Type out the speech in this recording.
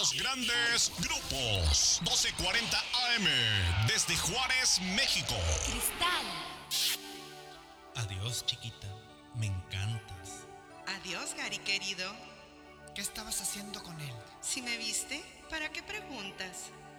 Los grandes grupos. 1240 AM. Desde Juárez, México. Cristal. Adiós, chiquita. Me encantas. Adiós, Gary, querido. ¿Qué estabas haciendo con él? Si me viste, ¿para qué preguntas?